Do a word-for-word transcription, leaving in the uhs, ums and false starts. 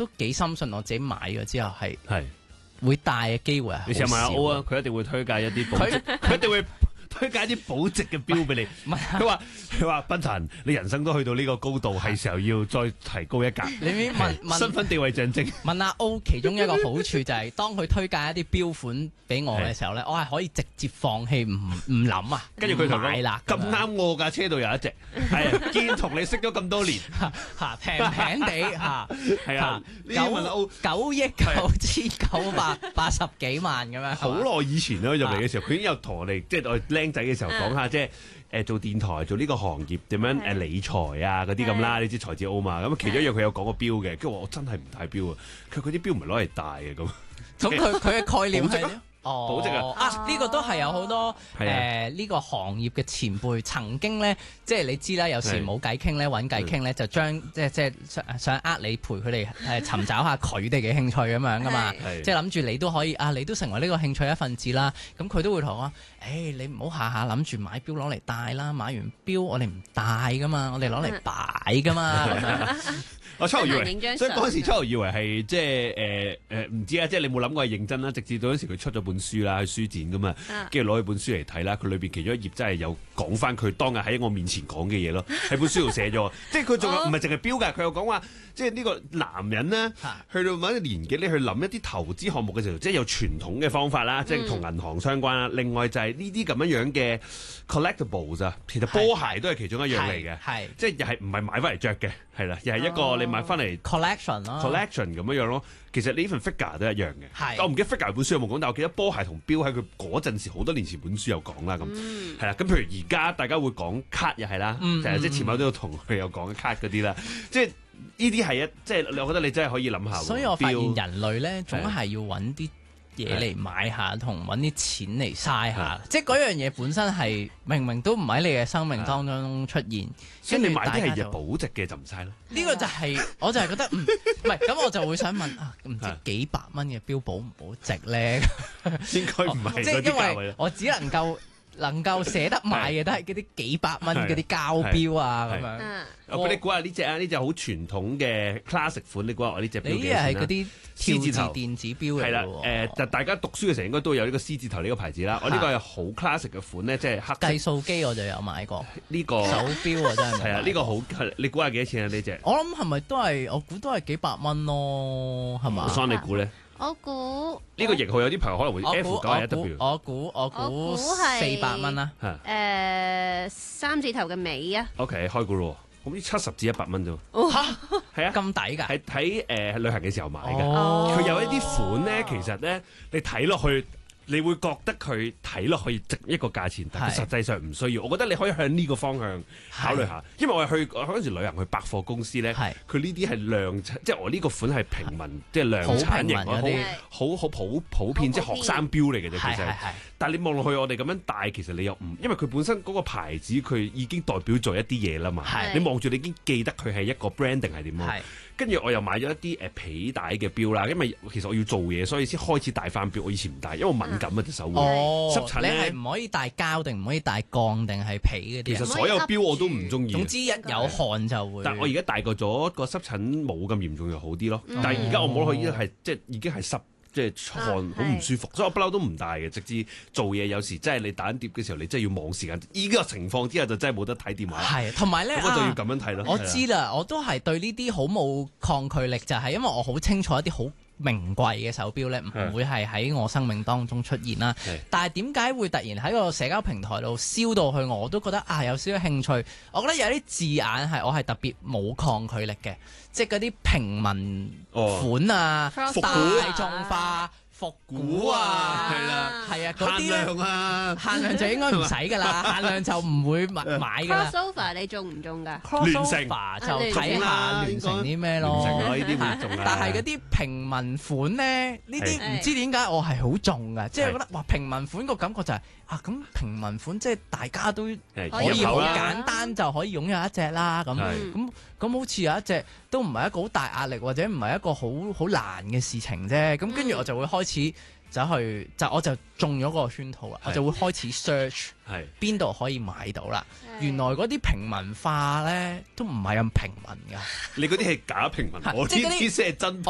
都幾深信我自己買咗之後係係會戴嘅機會係好少。 你成日問阿 O 啊，佢一定會推介一啲保值，佢一定會推介啲保值嘅錶俾你。佢話佢話斌騰，你人生都去到呢個高度，係時候要再提高一格。 你問問身份地位象徵。 問阿 O 其中一個好處就係，當佢推介一啲錶款俾我嘅時候咧，我係可以直接放棄，唔唔諗啊。 跟住佢同我買啦， 咁啱我架車度有一隻，係啊，堅同你識咗咁多年， 嚇平平地嚇， 係啊， 九九億九千九百八十幾萬咁樣。 好耐以前咧入嚟嘅時候，佢已經有同我哋即係我哋僆仔嘅時候講下，即係誒做電台做呢個行業點樣誒理財啊嗰啲咁啦，你知財智奧嘛？咁其中一樣佢有講過錶嘅，跟住我真係唔戴錶啊，佢嗰啲錶唔係攞嚟戴嘅咁。 咁佢佢嘅概念係咧？ 哦，保值啊！ 啊，呢個都係有好多誒呢個行業嘅前輩曾經咧，即係你知啦，有時冇偈傾咧，揾偈傾咧，就將即係即係想想呃你陪佢哋誒尋找下佢哋嘅興趣咁樣噶嘛，即係諗住你都可以啊，你都成為呢個興趣一份子啦。咁佢都會同我話：誒，你唔好下下諗住買錶攞嚟戴啦，買完錶我哋唔戴噶嘛，我哋攞嚟擺噶嘛咁樣。 我初頭以為，所以嗰陣時初頭以為係即係誒誒唔知啊，即係你冇諗過係認真啦。直至到嗰時佢出咗本書啦，去書展噶嘛，跟住攞起本書嚟睇啦，佢裏邊其中一頁真係有講翻佢當日喺我面前講嘅嘢咯，喺本書度寫咗。即係佢仲有唔係淨係錶㗎，佢又講話，即係呢個男人咧，去到某一個年紀，你去諗一啲投資項目嘅時候，即係有傳統嘅方法啦，即係同銀行相關啦。另外就係呢啲咁樣樣嘅 collectibles 啊，其實波鞋都係其中一樣嚟嘅，係即係又係唔係買翻嚟着嘅，係啦，又係一個你買翻嚟 collection 咯 ，collection 咁樣樣咯。其實呢份 figure 都一樣嘅，我唔記得 figure 本書有冇講，但我記得波鞋同錶喺佢嗰陣時好多年前本書有講啦，咁係啦。咁譬如而家大家會講卡又係啦，就係即係前排都有同佢有講卡嗰啲啦，即係呢啲係一即係我覺得你真係可以諗下。 所以我發現人類咧總係要揾啲嘢嚟買下，同揾啲錢嚟嘥下，即係嗰樣嘢本身係明明都唔喺你嘅生命當中出現， 所以你買啲係保值嘅就唔嘥咯。 呢個就係我就係覺得唔唔係咁，我就會想問啊，唔知幾百蚊嘅錶保唔保值咧？ 應該唔係， 即係因為我只能夠能夠捨得買嘅都係嗰啲幾百蚊嗰啲膠錶啊咁樣。 我俾你估下呢隻啊，呢隻好傳統嘅 classic 款，你估下我呢隻錶幾錢啊？ 你呢係嗰啲獅字頭電子錶嚟嘅喎。係啦， 誒就大家讀書嘅時候應該都有呢個獅字頭呢個牌子啦。我呢個係好 classic 嘅款咧，即係黑計數機我就有買過。呢個手錶啊真係係啊，呢個好你估下幾多錢啊？呢隻我諗係咪都係我估都係幾百蚊咯，係嘛？ 阿你估咧？ 我估呢個型號有啲朋友可能會 F 九十一 W。 我估我估四百蚊啦。 誒三字頭嘅尾啊。 OK 開估咯。咁呢七十至一百蚊啫喎， 嚇係啊，咁抵㗎！ 喺喺誒旅行嘅時候買㗎，佢、哦、有一啲款咧，其實咧你睇落去，你會覺得佢睇落去值一個價錢，但係實際上唔需要。我覺得你可以向呢個方向考慮下，因為我係去嗰陣時旅行去百貨公司咧，佢呢啲係量產，即係我呢個款係平民，即係量產型，好好好普普遍，即係學生錶嚟嘅啫。其實，但係你望落去，我哋咁樣戴，其實你又唔，因為佢本身嗰個牌子，佢已經代表咗一啲嘢啦嘛。你望住你已經記得佢係一個 branding 係點樣。跟住我又買咗一啲誒皮帶嘅錶啦，因為其實我要做嘢，所以先開始戴翻錶。我以前唔戴，因為我敏感啊隻手會濕疹咧。你係唔可以戴膠定唔可以戴鋼定係皮嗰啲？ 其實所有錶我都唔中意。 總之一有汗就會。 但係我而家大個咗，個濕疹冇咁嚴重又好啲咯。嗯、但係而家我摸落去已經係即係已經係濕。即係汗好唔舒服，所以我不嬲都唔戴嘅。直至做嘢有時真係你打緊碟嘅時候，你真係要望時間。依個情況之下就真係冇得睇電話。 係，同埋咧， 我就要咁樣睇咯。 我知啦，我都係對呢啲好冇抗拒力，就係因為我好清楚一啲好名貴嘅手錶咧，唔會係喺我生命當中出現啦。但係點解會突然喺個社交平台度燒到去我？我都覺得啊，有少少興趣。我覺得有啲字眼係我係特別冇抗拒力嘅。即係嗰啲平民款啊， 復古大眾化、復古啊， 係啦， 係啊，嗰啲限量啊， 限量就應該唔使㗎啦，限量就唔會買買㗎啦。 Crossover 你中唔中㗎？ Crossover 就睇下聯成啲咩咯， 呢啲會中啊。 但係嗰啲平民款咧，呢啲唔知點解我係好中㗎，即係覺得哇，平民款個感覺就係啊，咁平民款即係大家都可以好簡單就可以擁有一隻啦，咁咁咁好似有一隻都唔係一個好大壓力或者唔係一個好好難嘅事情啫，咁跟住我就會開始走去就我就中咗個圈套啦，我就會開始 search 邊度可以買到啦。原來嗰啲平民化咧都唔係咁平民㗎， 你嗰啲係假平民，我呢啲先係真平